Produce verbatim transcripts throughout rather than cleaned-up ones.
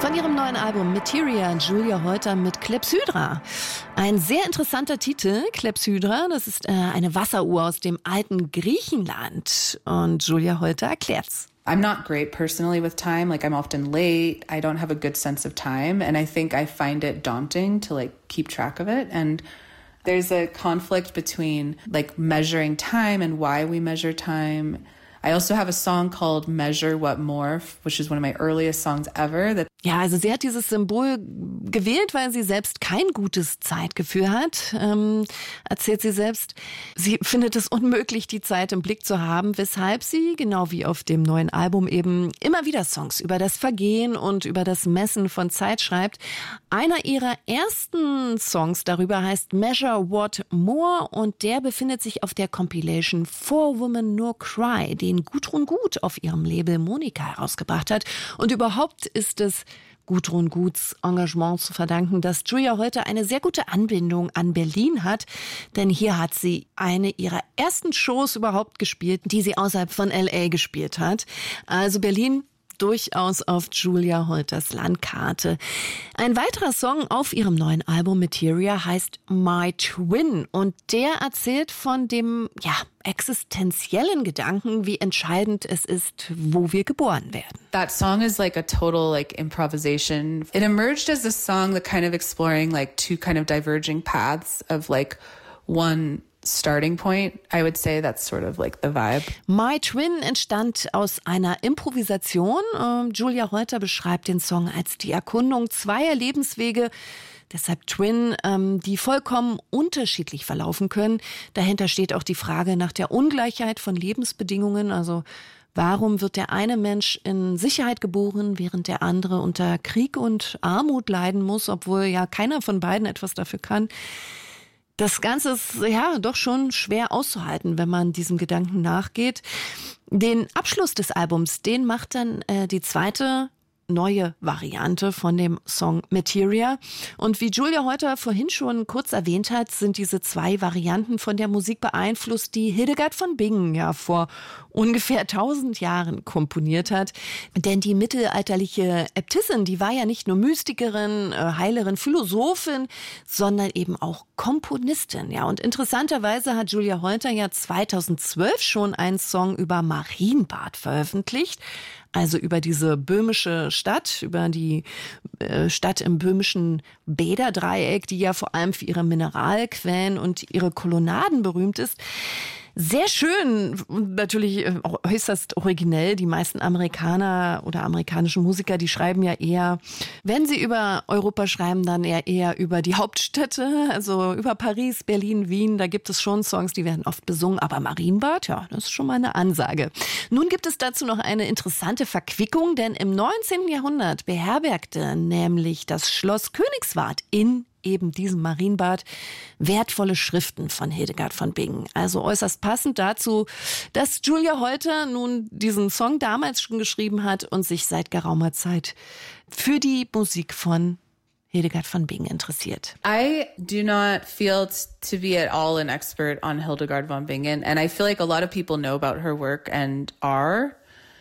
Von ihrem neuen Album Materia, Julia Holter mit Clepsydra. Ein sehr interessanter Titel, Clepsydra, das ist äh, eine Wasseruhr aus dem alten Griechenland. Und Julia Holter erklärt's. I'm not great personally with time. Like, I'm often late. I don't have a good sense of time. And I think I find it daunting to, like, keep track of it. And there's a conflict between, like, measuring time and why we measure time. I also have a song called Measure What More, which is one of my earliest songs ever. That Ja, also sie hat dieses Symbol gewählt, weil sie selbst kein gutes Zeitgefühl hat, ähm, erzählt sie selbst. Sie findet es unmöglich, die Zeit im Blick zu haben, weshalb sie, genau wie auf dem neuen Album eben, immer wieder Songs über das Vergehen und über das Messen von Zeit schreibt. Einer ihrer ersten Songs darüber heißt Measure What More und der befindet sich auf der Compilation Four Women No Cry, den Gudrun Gut auf ihrem Label Monika herausgebracht hat. Und überhaupt ist es Gudrun Guts Engagement zu verdanken, dass Julia Holter eine sehr gute Anbindung an Berlin hat, denn hier hat sie eine ihrer ersten Shows überhaupt gespielt, die sie außerhalb von L A gespielt hat. Also Berlin durchaus auf Julia Holters Landkarte. Ein weiterer Song auf ihrem neuen Album Materia heißt My Twin und der erzählt von dem, ja, existenziellen Gedanken, wie entscheidend es ist, wo wir geboren werden. That song is like a total like improvisation. It emerged as a song that kind of exploring like two kind of diverging paths of like one starting point. I would say that's sort of like the vibe. My Twin entstand aus einer Improvisation. Ähm, Julia Holter beschreibt den Song als die Erkundung zweier Lebenswege, deshalb Twin, ähm, die vollkommen unterschiedlich verlaufen können. Dahinter steht auch die Frage nach der Ungleichheit von Lebensbedingungen. Also warum wird der eine Mensch in Sicherheit geboren, während der andere unter Krieg und Armut leiden muss, obwohl ja keiner von beiden etwas dafür kann? Das Ganze ist ja doch schon schwer auszuhalten, wenn man diesem Gedanken nachgeht. Den Abschluss des Albums, den macht dann äh, die zweite neue Variante von dem Song Materia. Und wie Julia Holter vorhin schon kurz erwähnt hat, sind diese zwei Varianten von der Musik beeinflusst, die Hildegard von Bingen ja vor ungefähr tausend Jahren komponiert hat. Denn die mittelalterliche Äbtissin, die war ja nicht nur Mystikerin, Heilerin, Philosophin, sondern eben auch Komponistin. Ja, und interessanterweise hat Julia Holter ja zweitausendzwölf schon einen Song über Marienbad veröffentlicht. Also über diese böhmische Stadt, über die äh, Stadt im böhmischen Bäderdreieck, die ja vor allem für ihre Mineralquellen und ihre Kolonnaden berühmt ist. Sehr schön und natürlich äußerst originell. Die meisten Amerikaner oder amerikanischen Musiker, die schreiben ja eher, wenn sie über Europa schreiben, dann eher, eher über die Hauptstädte, also über Paris, Berlin, Wien. Da gibt es schon Songs, die werden oft besungen. Aber Marienbad, ja, das ist schon mal eine Ansage. Nun gibt es dazu noch eine interessante Verquickung, denn im neunzehnten Jahrhundert beherbergte nämlich das Schloss Königswart in eben diesem Marienbad wertvolle Schriften von Hildegard von Bingen. Also äußerst passend dazu, dass Julia Holter nun diesen Song damals schon geschrieben hat und sich seit geraumer Zeit für die Musik von Hildegard von Bingen interessiert. I do not feel to be at all an expert on Hildegard von Bingen, and I feel like a lot of people know about her work and are.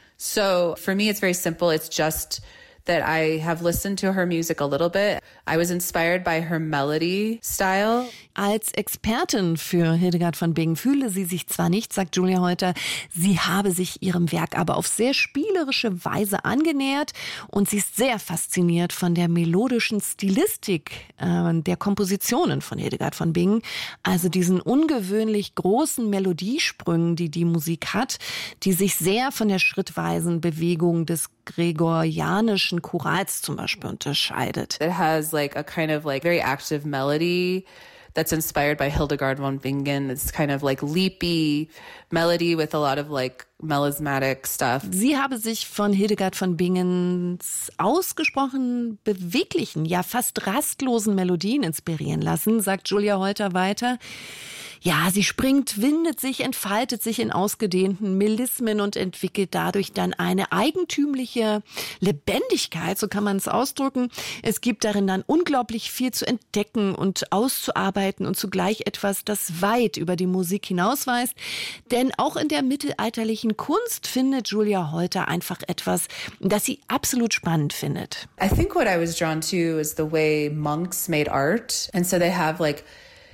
So for me, it's very simple. It's just that I have listened to her music a little bit. I was inspired by her melody style. Als Expertin für Hildegard von Bingen fühle sie sich zwar nicht, sagt Julia Holter, sie habe sich ihrem Werk aber auf sehr spielerische Weise angenähert und sie ist sehr fasziniert von der melodischen Stilistik äh, der Kompositionen von Hildegard von Bingen, also diesen ungewöhnlich großen Melodiesprüngen, die die Musik hat, die sich sehr von der schrittweisen Bewegung des gregorianischen Chorals zum Beispiel unterscheidet. It has like a kind of like very active melody that's inspired by Hildegard von Bingen. It's kind of like leapy melody with a lot of like melismatic stuff. Sie habe sich von Hildegard von Bingens ausgesprochen beweglichen, ja fast rastlosen Melodien inspirieren lassen, sagt Julia Holter weiter. Ja, sie springt, windet sich, entfaltet sich in ausgedehnten Melismen und entwickelt dadurch dann eine eigentümliche Lebendigkeit, so kann man es ausdrücken. Es gibt darin dann unglaublich viel zu entdecken und auszuarbeiten und zugleich etwas, das weit über die Musik hinausweist. Denn auch in der mittelalterlichen Kunst findet Julia Holter einfach etwas, das sie absolut spannend findet. I think what I was drawn to is the way monks made art. And so they have like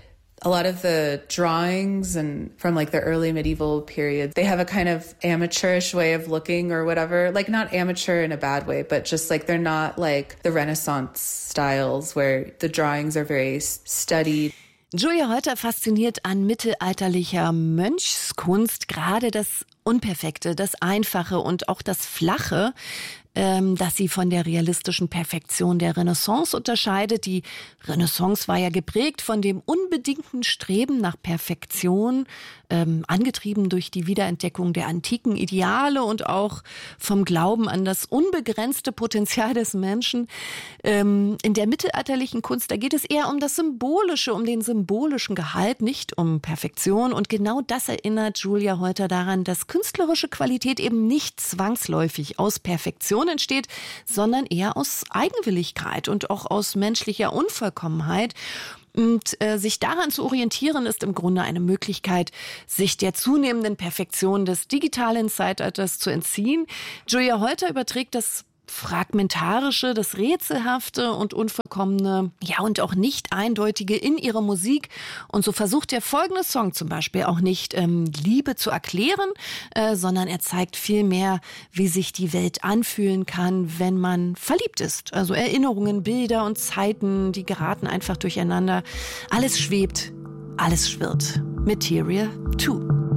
a lot of the drawings and from like the early medieval period, they have a kind of amateurish way of looking or whatever. Like not amateur in a bad way, but just like they're not like the Renaissance styles where the drawings are very studied. Julia Holter fasziniert an mittelalterlicher Mönchskunst gerade das Unperfekte, das Einfache und auch das Flache, ähm, das sie von der realistischen Perfektion der Renaissance unterscheidet. Die Renaissance war ja geprägt von dem unbedingten Streben nach Perfektion, ähm, angetrieben durch die Wiederentdeckung der antiken Ideale und auch vom Glauben an das unbegrenzte Potenzial des Menschen. Ähm, in der mittelalterlichen Kunst, da geht es eher um das Symbolische, um den symbolischen Gehalt, nicht um Perfektion. Und genau das erinnert Julia Holter daran, dass künstlerische Qualität eben nicht zwangsläufig aus Perfektion entsteht, sondern eher aus Eigenwilligkeit und auch aus menschlicher Unvollkommenheit. Und äh, sich daran zu orientieren, ist im Grunde eine Möglichkeit, sich der zunehmenden Perfektion des digitalen Zeitalters zu entziehen. Julia Holter überträgt das Fragmentarische, das Rätselhafte und Unvollkommene, ja und auch nicht Eindeutige in ihrer Musik. Und so versucht der folgende Song zum Beispiel auch nicht ähm, Liebe zu erklären, äh, sondern er zeigt vielmehr, wie sich die Welt anfühlen kann, wenn man verliebt ist. Also Erinnerungen, Bilder und Zeiten, die geraten einfach durcheinander. Alles schwebt, alles schwirrt. Material zwei.